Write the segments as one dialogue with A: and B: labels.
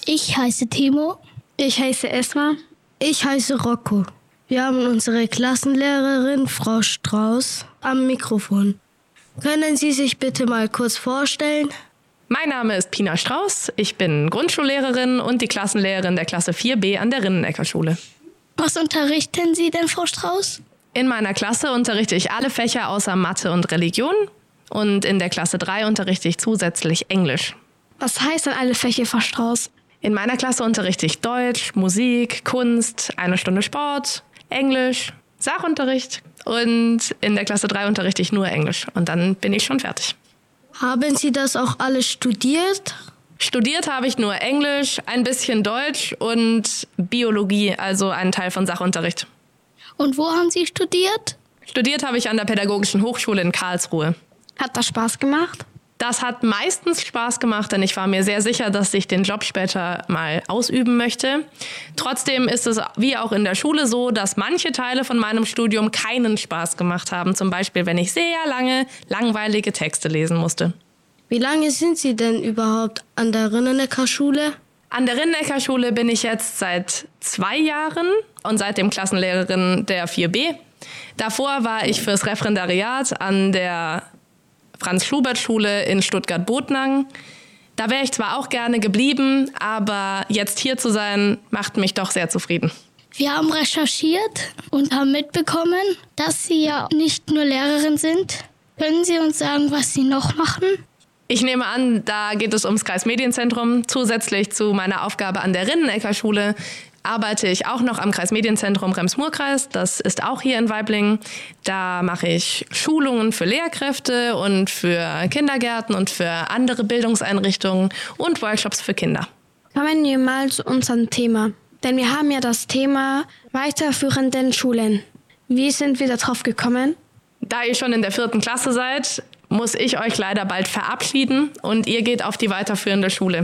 A: Ich heiße Timo.
B: Ich heiße Esma.
C: Ich heiße Rocco. Wir haben unsere Klassenlehrerin, Frau Strauß, am Mikrofon. Können Sie sich bitte mal kurz vorstellen?
D: Mein Name ist Pina Strauß. Ich bin Grundschullehrerin und die Klassenlehrerin der Klasse 4b an der Rinnenecker-Schule.
A: Was unterrichten Sie denn, Frau Strauß?
D: In meiner Klasse unterrichte ich alle Fächer außer Mathe und Religion. Und in der Klasse 3 unterrichte ich zusätzlich Englisch.
B: Was heißt denn alle Fächer, Frau Strauß?
D: In meiner Klasse unterrichte ich Deutsch, Musik, Kunst, 1 Stunde Sport, Englisch, Sachunterricht. Und in der Klasse 3 unterrichte ich nur Englisch. Und dann bin ich schon fertig.
C: Haben Sie das auch alles studiert?
D: Studiert habe ich nur Englisch, ein bisschen Deutsch und Biologie, also einen Teil von Sachunterricht.
A: Und wo haben Sie studiert?
D: Studiert habe ich an der Pädagogischen Hochschule in Karlsruhe.
B: Hat das Spaß gemacht?
D: Das hat meistens Spaß gemacht, denn ich war mir sehr sicher, dass ich den Job später mal ausüben möchte. Trotzdem ist es wie auch in der Schule so, dass manche Teile von meinem Studium keinen Spaß gemacht haben. Zum Beispiel, wenn ich sehr lange langweilige Texte lesen musste.
C: Wie lange sind Sie denn überhaupt an der Rinnenecker-Schule?
D: An der Rinnenecker-Schule bin ich jetzt seit 2 Jahren und seitdem Klassenlehrerin der 4b. Davor war ich fürs Referendariat an der Franz-Schubert-Schule in Stuttgart-Botnang. Da wäre ich zwar auch gerne geblieben, aber jetzt hier zu sein, macht mich doch sehr zufrieden.
A: Wir haben recherchiert und haben mitbekommen, dass Sie ja nicht nur Lehrerin sind. Können Sie uns sagen, was Sie noch machen?
D: Ich nehme an, da geht es ums Kreismedienzentrum. Zusätzlich zu meiner Aufgabe an der Rinnenecker-Schule arbeite ich auch noch am Kreismedienzentrum Rems-Murr-Kreis. Das ist auch hier in Waiblingen. Da mache ich Schulungen für Lehrkräfte und für Kindergärten und für andere Bildungseinrichtungen und Workshops für Kinder.
B: Kommen wir mal zu unserem Thema. Denn wir haben ja das Thema weiterführenden Schulen. Wie sind wir darauf gekommen?
D: Da ihr schon in der 4. Klasse seid, muss ich euch leider bald verabschieden und ihr geht auf die weiterführende Schule.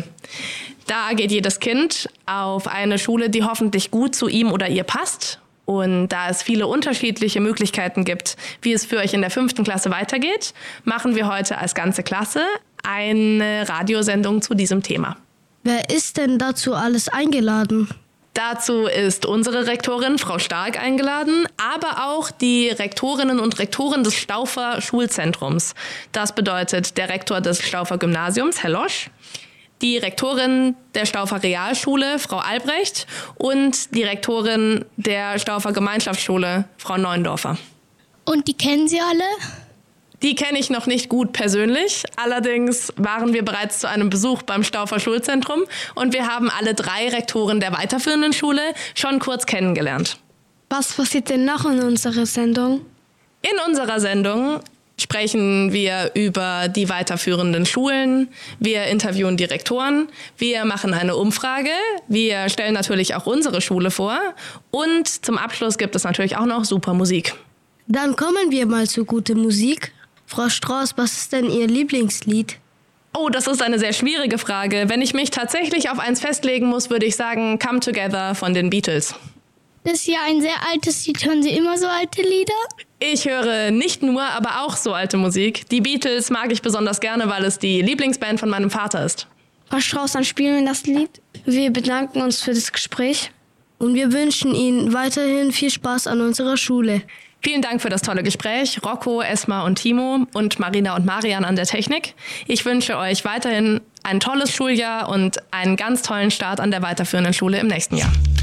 D: Da geht jedes Kind auf eine Schule, die hoffentlich gut zu ihm oder ihr passt. Und da es viele unterschiedliche Möglichkeiten gibt, wie es für euch in der 5. Klasse weitergeht, machen wir heute als ganze Klasse eine Radiosendung zu diesem Thema.
C: Wer ist denn dazu alles eingeladen?
D: Dazu ist unsere Rektorin, Frau Stark, eingeladen, aber auch die Rektorinnen und Rektoren des Staufer Schulzentrums. Das bedeutet der Rektor des Staufer Gymnasiums, Herr Losch, die Rektorin der Staufer Realschule, Frau Albrecht, und die Rektorin der Staufer Gemeinschaftsschule, Frau Neuendorfer.
A: Und die kennen Sie alle?
D: Die kenne ich noch nicht gut persönlich. Allerdings waren wir bereits zu einem Besuch beim Staufer Schulzentrum und wir haben alle 3 Rektoren der weiterführenden Schule schon kurz kennengelernt.
B: Was passiert denn noch in unserer Sendung?
D: In unserer Sendung sprechen wir über die weiterführenden Schulen, wir interviewen die Rektoren, wir machen eine Umfrage, wir stellen natürlich auch unsere Schule vor und zum Abschluss gibt es natürlich auch noch super Musik.
C: Dann kommen wir mal zu guter Musik. Frau Strauß, was ist denn Ihr Lieblingslied?
D: Oh, das ist eine sehr schwierige Frage. Wenn ich mich tatsächlich auf eins festlegen muss, würde ich sagen Come Together von den Beatles.
A: Das ist ja ein sehr altes Lied. Hören Sie immer so alte Lieder?
D: Ich höre nicht nur, aber auch so alte Musik. Die Beatles mag ich besonders gerne, weil es die Lieblingsband von meinem Vater ist.
B: Frau Strauß, dann spielen wir das Lied. Wir bedanken uns für das Gespräch.
C: Und wir wünschen Ihnen weiterhin viel Spaß an unserer Schule.
D: Vielen Dank für das tolle Gespräch, Rocco, Esma und Timo und Marina und Marian an der Technik. Ich wünsche euch weiterhin ein tolles Schuljahr und einen ganz tollen Start an der weiterführenden Schule im nächsten Jahr.